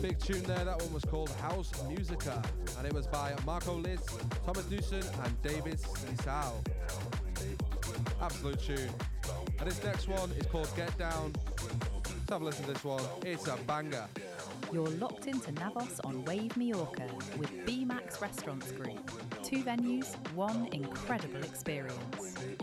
Big tune there, that one was called House Musica, and it was by Marco Liz, Thomas Newson and Davis Lisao. Absolute tune. And this next one is called Get Down. Let's have a listen to this one, it's a banger. You're locked into Navos on Wave Mallorca with B-Max Restaurants Group. 2 venues, 1 incredible experience.